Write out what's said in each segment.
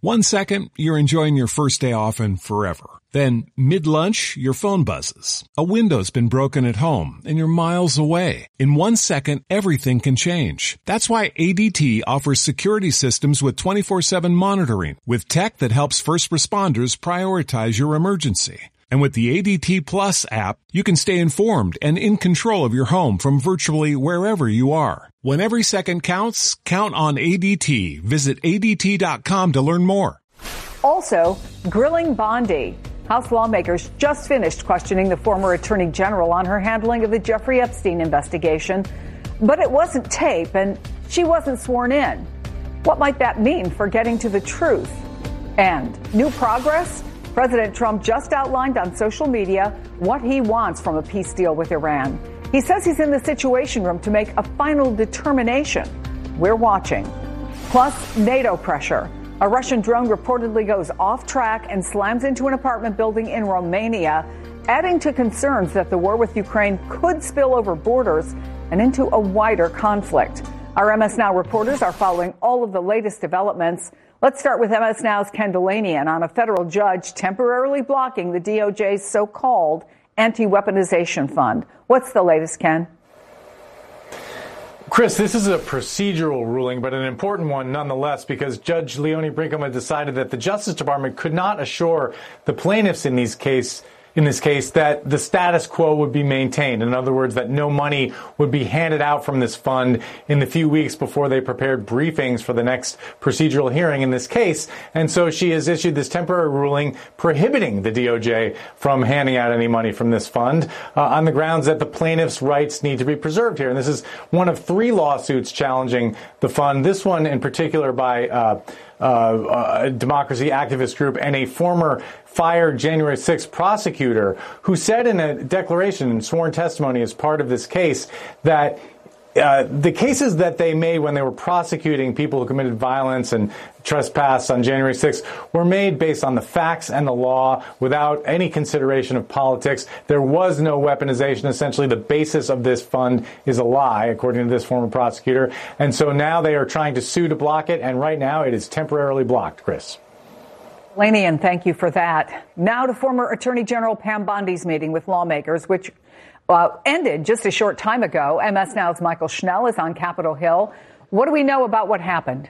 1 second, you're enjoying your first day off and forever. Then, mid-lunch, your phone buzzes. A window's been broken at home, and you're miles away. In 1 second, everything can change. That's why ADT offers security systems with 24/7 monitoring, with tech that helps first responders prioritize your emergency. And with the ADT Plus app, you can stay informed and in control of your home from virtually wherever you are. When every second counts, count on ADT. Visit ADT.com to learn more. Also, grilling Bondi. House lawmakers just finished questioning the former attorney general on her handling of the Jeffrey Epstein investigation. But it wasn't tape, and she wasn't sworn in. What might that mean for getting to the truth? And new progress? President Trump just outlined on social media what he wants from a peace deal with Iran. He says he's in the Situation Room to make a final determination. We're watching. Plus, NATO pressure. A Russian drone reportedly goes off track and slams into an apartment building in Romania, adding to concerns that the war with Ukraine could spill over borders and into a wider conflict. Our MS Now reporters are following all of the latest developments. Let's start with MS Now's Ken Dilanian on a federal judge temporarily blocking the DOJ's so-called anti-weaponization fund. What's the latest, Ken? Chris, this is a procedural ruling, but an important one nonetheless, because Judge Leonie Brinkema decided that the Justice Department could not assure the plaintiffs in this case that the status quo would be maintained. In other words, that no money would be handed out from this fund in the few weeks before they prepared briefings for the next procedural hearing in this case. And so she has issued this temporary ruling prohibiting the DOJ from handing out any money from this fund on the grounds that the plaintiffs' rights need to be preserved here. And this is one of 3 lawsuits challenging the fund, this one in particular by a democracy activist group and a former fired January 6th prosecutor who said in a declaration and sworn testimony as part of this case that the cases that they made when they were prosecuting people who committed violence and trespass on January 6th were made based on the facts and the law without any consideration of politics. There was no weaponization. Essentially, the basis of this fund is a lie, according to this former prosecutor. And so now they are trying to sue to block it. And right now it is temporarily blocked, Chris. Lanian, thank you for that. Now to former Attorney General Pam Bondi's meeting with lawmakers, which ended just a short time ago. MS Now's Michael Schnell is on Capitol Hill. What do we know about what happened?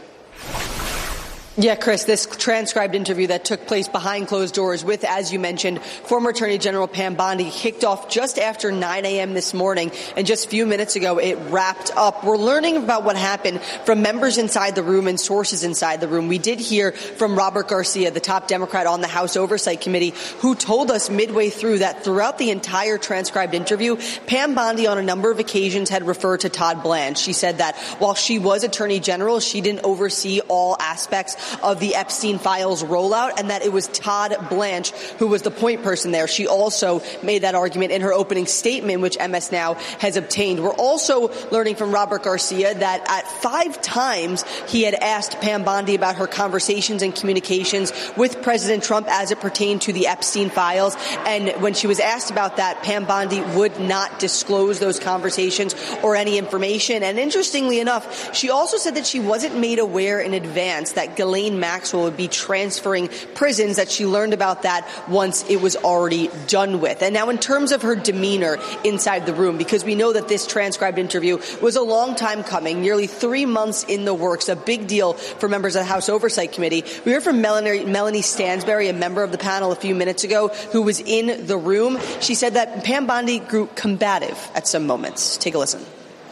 Yeah, Chris, this transcribed interview that took place behind closed doors with, as you mentioned, former Attorney General Pam Bondi kicked off just after 9 a.m. this morning. And just a few minutes ago, it wrapped up. We're learning about what happened from members inside the room and sources inside the room. We did hear from Robert Garcia, the top Democrat on the House Oversight Committee, who told us midway through that throughout the entire transcribed interview, Pam Bondi on a number of occasions had referred to Todd Blanche. She said that while she was Attorney General, she didn't oversee all aspects of the Epstein files rollout, and that it was Todd Blanche who was the point person there. She also made that argument in her opening statement, which MS Now has obtained. We're also learning from Robert Garcia that at 5 times he had asked Pam Bondi about her conversations and communications with President Trump as it pertained to the Epstein files. And when she was asked about that, Pam Bondi would not disclose those conversations or any information. And interestingly enough, she also said that she wasn't made aware in advance that Ghislaine Maxwell would be transferring prisons, that she learned about that once it was already done with. And now in terms of her demeanor inside the room, because we know that this transcribed interview was a long time coming, nearly 3 months in the works, a big deal for members of the House Oversight Committee. We heard from Melanie Stansberry, a member of the panel a few minutes ago, who was in the room. She said that Pam Bondi grew combative at some moments. Take a listen.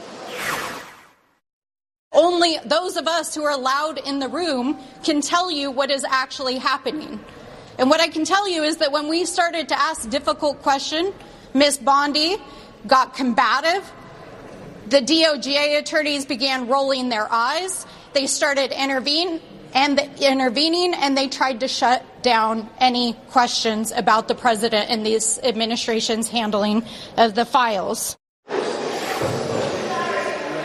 Only those of us who are allowed in the room can tell you what is actually happening. And what I can tell you is that when we started to ask difficult questions, Ms. Bondi got combative. The DOJ attorneys began rolling their eyes. They started intervening, and they tried to shut down any questions about the president and this administration's handling of the files.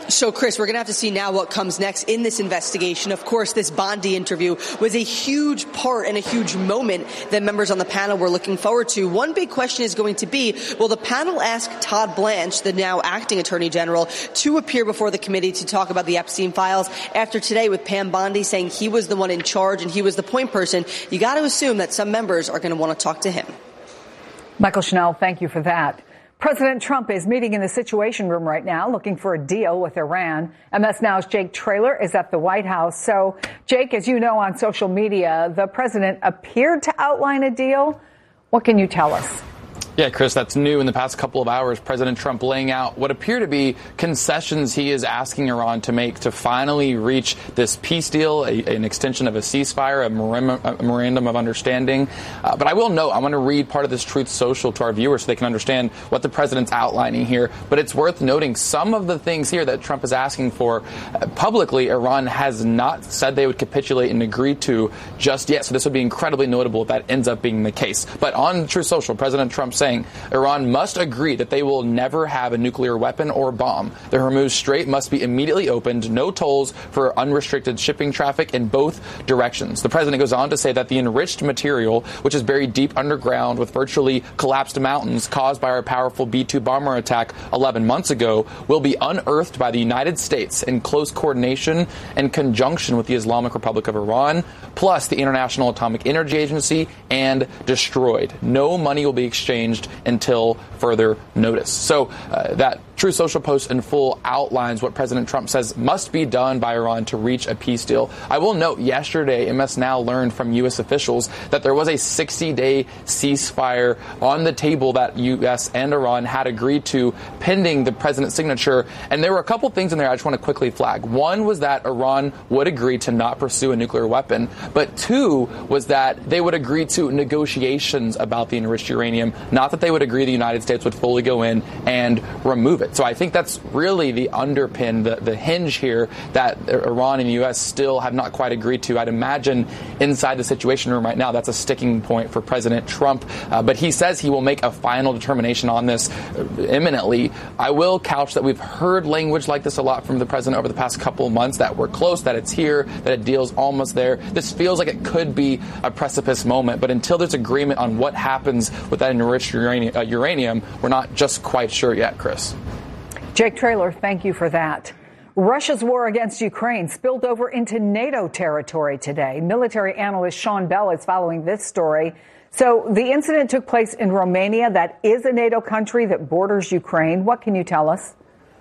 So, Chris, we're going to have to see now what comes next in this investigation. Of course, this Bondi interview was a huge part and a huge moment that members on the panel were looking forward to. One big question is going to be, will the panel ask Todd Blanche, the now acting Attorney General, to appear before the committee to talk about the Epstein files? After today, with Pam Bondi saying he was the one in charge and he was the point person, you got to assume that some members are going to want to talk to him. Michael Schnell, thank you for that. President Trump is meeting in the Situation Room right now, looking for a deal with Iran. MS Now's Jake Traylor is at the White House. So, Jake, as you know, on social media, the president appeared to outline a deal. What can you tell us? Yeah, Chris, that's new in the past couple of hours. President Trump laying out what appear to be concessions he is asking Iran to make to finally reach this peace deal, an extension of a ceasefire, a memorandum of understanding. But I will note, I'm going to read part of this Truth Social to our viewers so they can understand what the president's outlining here. But it's worth noting some of the things here that Trump is asking for publicly, Iran has not said they would capitulate and agree to just yet. So this would be incredibly notable if that ends up being the case. But on Truth Social, President Trump saying Iran must agree that they will never have a nuclear weapon or bomb. The Hormuz Strait must be immediately opened, no tolls for unrestricted shipping traffic in both directions. The president goes on to say that the enriched material, which is buried deep underground with virtually collapsed mountains caused by our powerful B-2 bomber attack 11 months ago, will be unearthed by the United States in close coordination and conjunction with the Islamic Republic of Iran, plus the International Atomic Energy Agency, and destroyed. No money will be exchanged until further notice. So that Truth Social post in full outlines what President Trump says must be done by Iran to reach a peace deal. I will note yesterday, MS Now learned from U.S. officials that there was a 60-day ceasefire on the table that U.S. and Iran had agreed to pending the president's signature. And there were a couple things in there I just want to quickly flag. One was that Iran would agree to not pursue a nuclear weapon. But two was that they would agree to negotiations about the enriched uranium, not that they would agree the United States would fully go in and remove it. So I think that's really the underpin, the hinge here that Iran and the U.S. still have not quite agreed to. I'd imagine inside the Situation Room right now, that's a sticking point for President Trump. But he says he will make a final determination on this imminently. I will couch that we've heard language like this a lot from the president over the past couple of months, that we're close, that it's here, that a deal's almost there. This feels like it could be a precipice moment. But until there's agreement on what happens with that enriched uranium, we're not just quite sure yet, Chris. Jake Traylor, thank you for that. Russia's war against Ukraine spilled over into NATO territory today. Military analyst Sean Bell is following this story. So the incident took place in Romania. That is a NATO country that borders Ukraine. What can you tell us?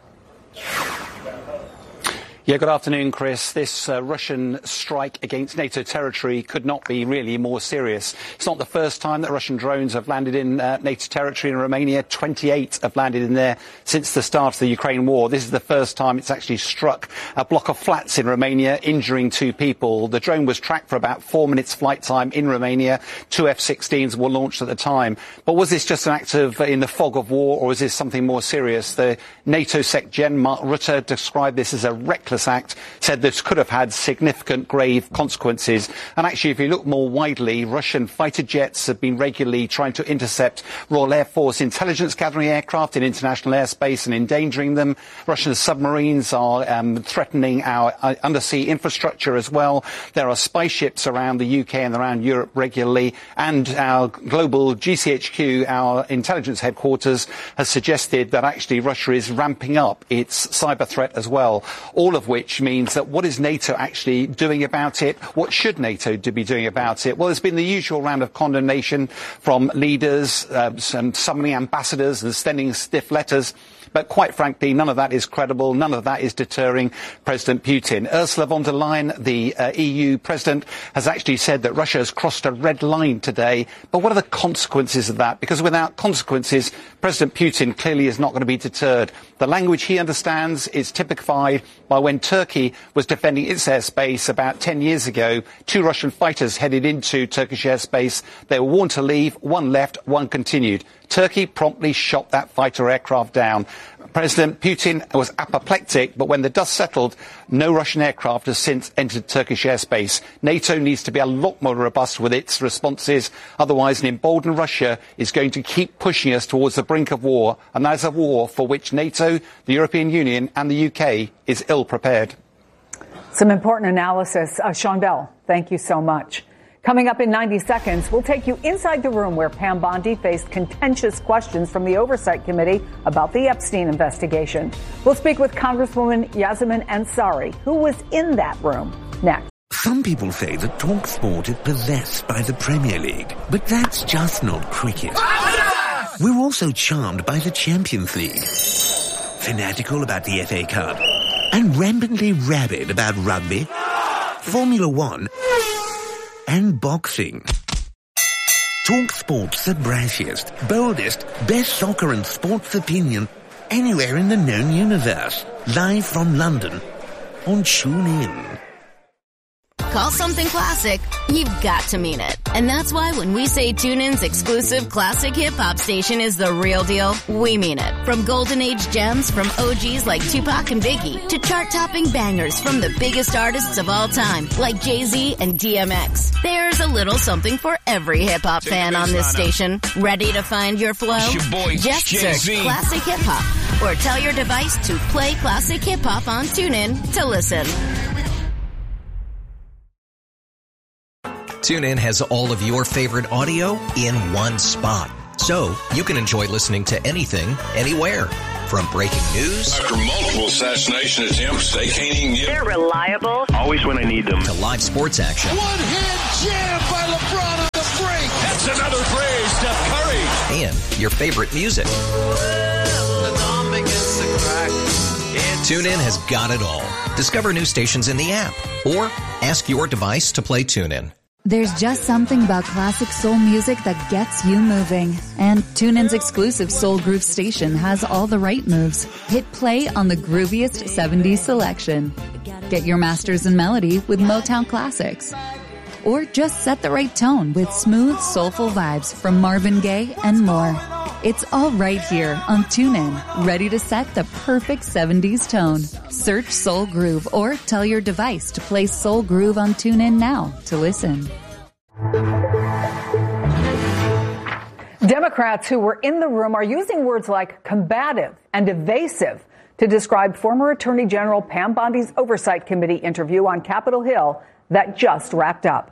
Yeah, good afternoon, Chris. This Russian strike against NATO territory could not be really more serious. It's not the first time that Russian drones have landed in NATO territory in Romania. 28 have landed in there since the start of the Ukraine war. This is the first time it's actually struck a block of flats in Romania, injuring 2 people. The drone was tracked for about 4 minutes flight time in Romania. 2 F-16s were launched at the time. But was this just an act of in the fog of war, or is this something more serious? The NATO Sec Gen Mark Rutte described this as a reckless act, said this could have had significant grave consequences. And actually, if you look more widely, Russian fighter jets have been regularly trying to intercept Royal Air Force intelligence gathering aircraft in international airspace and endangering them. Russian submarines are threatening our undersea infrastructure as well. There are spy ships around the UK and around Europe regularly. And our global GCHQ, our intelligence headquarters, has suggested that actually Russia is ramping up its cyber threat as well. All of which means that what is NATO actually doing about it? What should NATO be doing about it? Well, there's been the usual round of condemnation from leaders, some summoning ambassadors and sending stiff letters. But quite frankly, none of that is credible. None of that is deterring President Putin. Ursula von der Leyen, the EU president, has actually said that Russia has crossed a red line today. But what are the consequences of that? Because without consequences, President Putin clearly is not going to be deterred. The language he understands is typified by when Turkey was defending its airspace about 10 years ago. 2 Russian fighters headed into Turkish airspace. They were warned to leave. 1 left, 1 continued. Turkey promptly shot that fighter aircraft down. President Putin was apoplectic, but when the dust settled, no Russian aircraft has since entered Turkish airspace. NATO needs to be a lot more robust with its responses. Otherwise, an emboldened Russia is going to keep pushing us towards the brink of war, and that is a war for which NATO, the European Union and the UK is ill prepared. Some important analysis. Sean Bell, thank you so much. Coming up in 90 seconds, we'll take you inside the room where Pam Bondi faced contentious questions from the Oversight Committee about the Epstein investigation. We'll speak with Congresswoman Yasmin Ansari, who was in that room. Next. Some people say that TalkSport is possessed by the Premier League, but that's just not cricket. We're also charmed by the Champions League, fanatical about the FA Cup, and rampantly rabid about rugby, Formula One, and boxing. TalkSport's the brashiest, boldest, best soccer and sports opinion anywhere in the known universe. Live from London on TuneIn. Call something classic, you've got to mean it. And that's why when we say TuneIn's exclusive classic hip-hop station is the real deal, we mean it. From golden age gems from OGs like Tupac and Biggie to chart-topping bangers from the biggest artists of all time like Jay-Z and DMX. There's a little something for every hip-hop fan on this station. Ready to find your flow? Just search Classic Hip-Hop or tell your device to play Classic Hip-Hop on TuneIn to listen. TuneIn has all of your favorite audio in one spot. So you can enjoy listening to anything, anywhere. From breaking news. After multiple assassination attempts, they can't even get... They're reliable. Always when I need them. To live sports action. One-hand jam by LeBron on the break. That's another three, Steph Curry. And your favorite music. TuneIn has got it all. Discover new stations in the app. Or ask your device to play TuneIn. There's just something about classic soul music that gets you moving. And TuneIn's exclusive Soul Groove station has all the right moves. Hit play on the grooviest 70s selection. Get your masters in melody with Motown classics. Or just set the right tone with smooth, soulful vibes from Marvin Gaye and more. It's all right here on TuneIn, ready to set the perfect 70s tone. Search Soul Groove or tell your device to play Soul Groove on TuneIn now to listen. Democrats who were in the room are using words like combative and evasive to describe former Attorney General Pam Bondi's Oversight Committee interview on Capitol Hill that just wrapped up.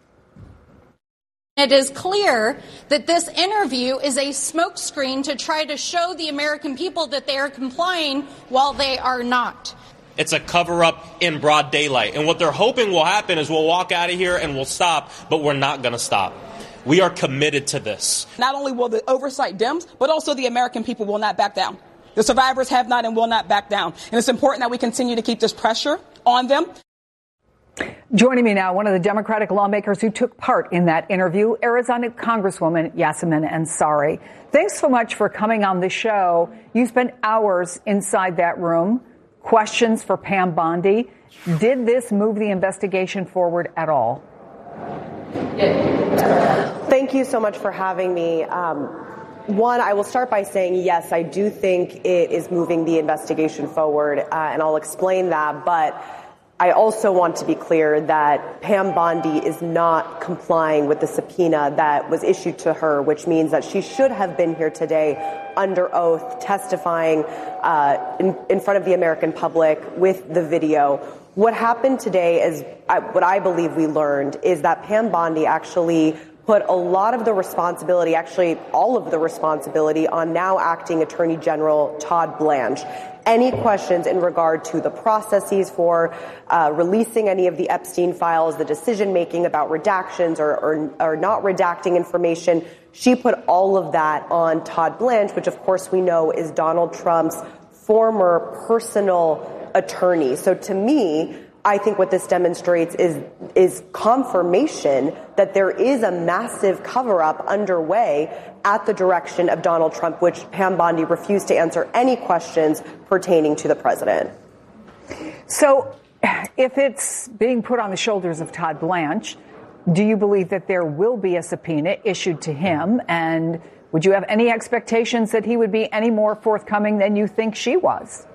It is clear that this interview is a smokescreen to try to show the American people that they are complying while they are not. It's a cover-up in broad daylight. And what they're hoping will happen is we'll walk out of here and we'll stop, but we're not going to stop. We are committed to this. Not only will the oversight Dems, but also the American people will not back down. The survivors have not and will not back down. And it's important that we continue to keep this pressure on them. Joining me now, one of the Democratic lawmakers who took part in that interview, Arizona Congresswoman Yasmin Ansari. Thanks so much for coming on the show. You spent hours inside that room. Questions for Pam Bondi. Did this move the investigation forward at all? Thank you so much for having me. One, I will start by saying, yes, I do think it is moving the investigation forward, and I'll explain that. But I also want to be clear that Pam Bondi is not complying with the subpoena that was issued to her, which means that she should have been here today under oath, testifying in front of the American public with the video. What happened today is what I believe we learned is that Pam Bondi actually put a lot of the responsibility, actually all of the responsibility, on now acting Attorney General Todd Blanche. Any questions in regard to the processes for releasing any of the Epstein files, the decision-making about redactions or not redacting information, she put all of that on Todd Blanche, which of course we know is Donald Trump's former personal attorney. So to me, I think what this demonstrates is confirmation that there is a massive cover-up underway at the direction of Donald Trump, which Pam Bondi refused to answer any questions pertaining to the president. So if it's being put on the shoulders of Todd Blanche, do you believe that there will be a subpoena issued to him? And Would you have any expectations that he would be any more forthcoming than you think she was?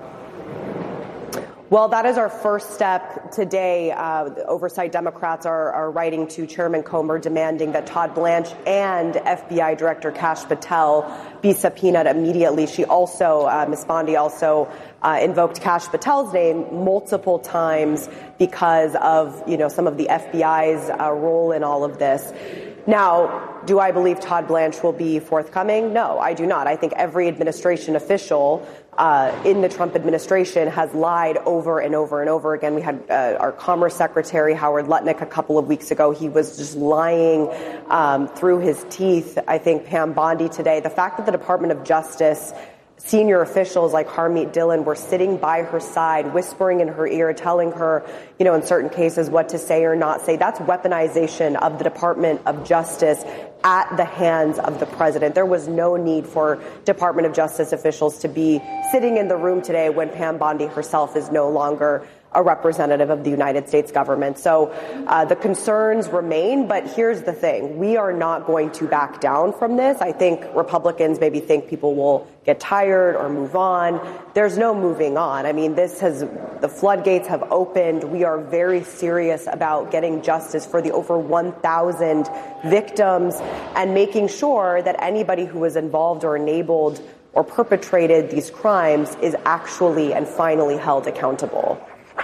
Well, that is our first step today. The Oversight Democrats are writing to Chairman Comer demanding that Todd Blanche and FBI Director Kash Patel be subpoenaed immediately. She also, Ms. Bondi also invoked Kash Patel's name multiple times because of, some of the FBI's role in all of this. Now, do I believe Todd Blanche will be forthcoming? No, I do not. I think every administration official in the Trump administration has lied over and over and over again. We had our Commerce Secretary, Howard Lutnick, a couple of weeks ago. He was just lying through his teeth. I think Pam Bondi today. The fact that the Department of Justice senior officials like Harmeet Dillon were sitting by her side, whispering in her ear, telling her, in certain cases what to say or not say. That's weaponization of the Department of Justice at the hands of the president. There was no need for Department of Justice officials to be sitting in the room today when Pam Bondi herself is no longer a representative of the United States government. So the concerns remain, but here's the thing. We are not going to back down from this. I think Republicans maybe think people will get tired or move on. There's no moving on. I mean, the floodgates have opened. We are very serious about getting justice for the over 1,000 victims and making sure that anybody who was involved or enabled or perpetrated these crimes is actually and finally held accountable.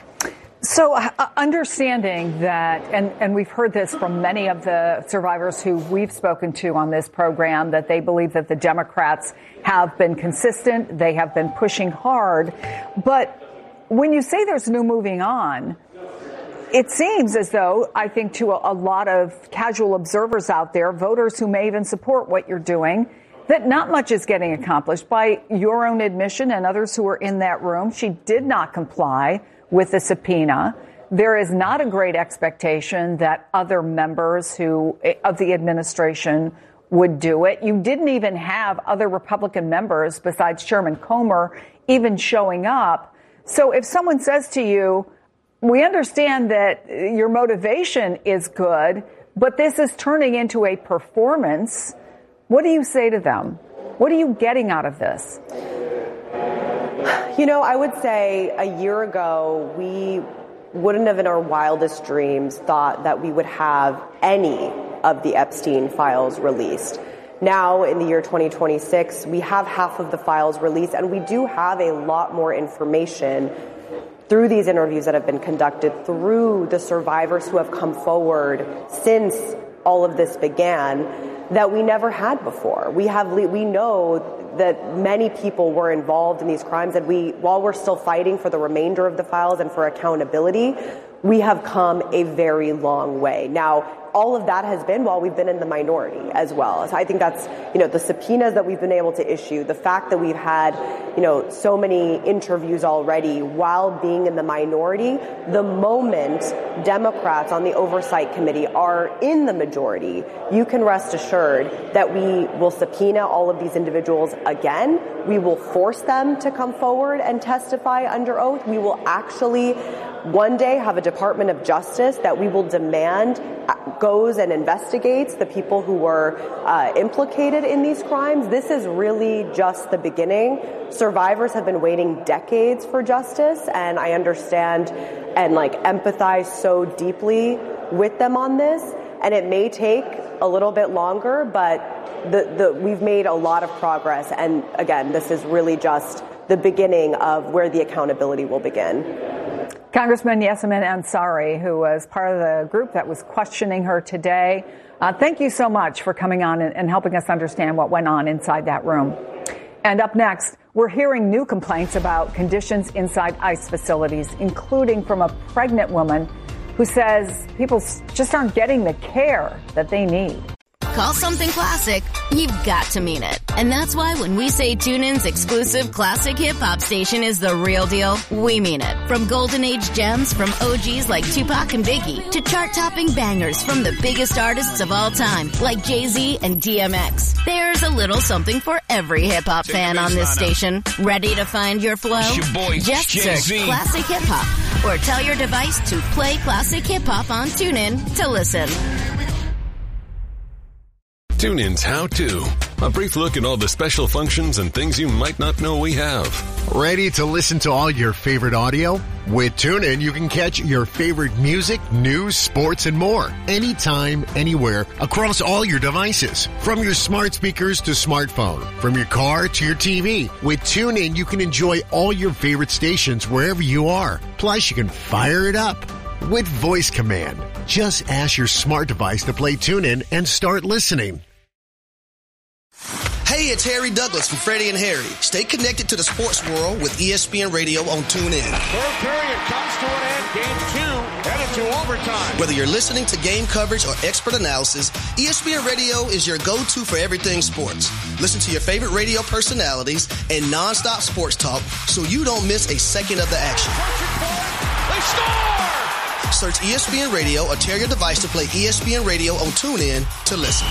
So understanding that, and we've heard this from many of the survivors who we've spoken to on this program, that they believe that the Democrats have been consistent, they have been pushing hard. But when you say there's no moving on, it seems as though, I think to a lot of casual observers out there, voters who may even support what you're doing, that not much is getting accomplished. By your own admission and others who were in that room, she did not comply with the subpoena. There is not a great expectation that other members of the administration would do it. You didn't even have other Republican members besides Chairman Comer even showing up. So if someone says to you, we understand that your motivation is good, but this is turning into a performance, what do you say to them? What are you getting out of this? I would say a year ago, we wouldn't have in our wildest dreams thought that we would have any of the Epstein files released. Now, in the year 2026, we have half of the files released, and we do have a lot more information through these interviews that have been conducted, through the survivors who have come forward since all of this began, that we never had before. We know that many people were involved in these crimes, and while we're still fighting for the remainder of the files and for accountability, we have come a very long way. Now, all of that has been while we've been in the minority as well. So I think that's, the subpoenas that we've been able to issue, the fact that we've had, so many interviews already while being in the minority. The moment Democrats on the Oversight Committee are in the majority, you can rest assured that we will subpoena all of these individuals again. We will force them to come forward and testify under oath. We will actually one day have a Department of Justice that we will demand goes and investigates the people who were implicated in these crimes. This is really just the beginning. Survivors have been waiting decades for justice, and I understand and empathize so deeply with them on this. And it may take a little bit longer, but we've made a lot of progress. And again, this is really just the beginning of where the accountability will begin. Congressman Yasamin Ansari, who was part of the group that was questioning her today, thank you so much for coming on and helping us understand what went on inside that room. And up next, we're hearing new complaints about conditions inside ICE facilities, including from a pregnant woman who says people just aren't getting the care that they need. Call something classic, you've got to mean it. And that's why when we say TuneIn's exclusive classic hip-hop station is the real deal, we mean it. From golden age gems from OGs like Tupac and Biggie to chart-topping bangers from the biggest artists of all time like Jay-Z and DMX. There's a little something for every hip-hop fan on this station. Ready to find your flow? It's your boy, just Jay-Z. search Classic Hip-Hop or tell your device to play Classic Hip-Hop on TuneIn to listen. TuneIn's How To. A brief look at all the special functions and things you might not know we have. Ready to listen to all your favorite audio? With TuneIn, you can catch your favorite music, news, sports, and more. Anytime, anywhere, across all your devices. From your smart speakers to smartphone. From your car to your TV. With TuneIn, you can enjoy all your favorite stations wherever you are. Plus, you can fire it up with voice command. Just ask your smart device to play TuneIn and start listening. Hey, it's Harry Douglas from Freddie and Harry. Stay connected to the sports world with ESPN Radio on TuneIn. Third period comes to an end. Game 2 headed to overtime. Whether you're listening to game coverage or expert analysis, ESPN Radio is your go-to for everything sports. Listen to your favorite radio personalities and non-stop sports talk so you don't miss a second of the action. They score! Search ESPN Radio or tear your device to play ESPN Radio on TuneIn to listen.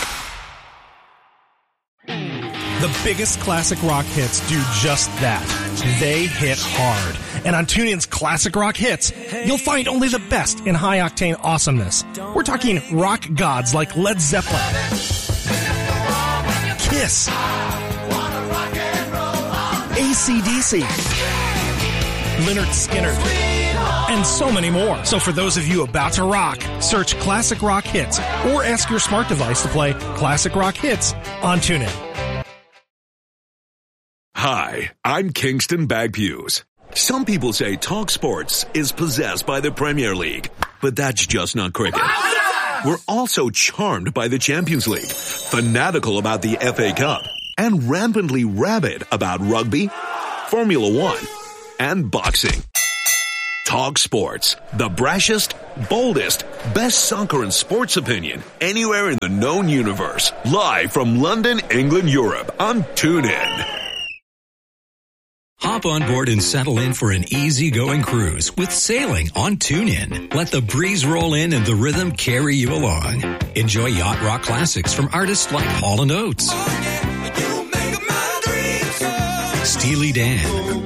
The biggest classic rock hits do just that. They hit hard. And on TuneIn's Classic Rock Hits, you'll find only the best in high-octane awesomeness. We're talking rock gods like Led Zeppelin, Kiss, AC/DC, Lynyrd Skynyrd, and so many more. So for those of you about to rock, search Classic Rock Hits or ask your smart device to play Classic Rock Hits on TuneIn. Hi, I'm Kingston Bagpuse. Some people say Talk Sports is possessed by the Premier League, but that's just not cricket. We're also charmed by the Champions League, fanatical about the FA Cup, and rampantly rabid about rugby, Formula One, and boxing. Talk Sports, the brashest, boldest, best soccer and sports opinion anywhere in the known universe. Live from London, England, Europe on TuneIn. Hop on board and settle in for an easy-going cruise with sailing on TuneIn. Let the breeze roll in and the rhythm carry you along. Enjoy yacht rock classics from artists like Hall & Oates, Steely Dan,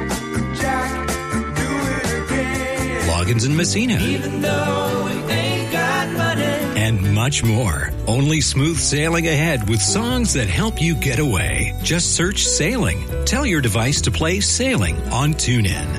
Loggins and Messina, and much more. Only smooth sailing ahead with songs that help you get away. Just search Sailing. Tell your device to play Sailing on TuneIn.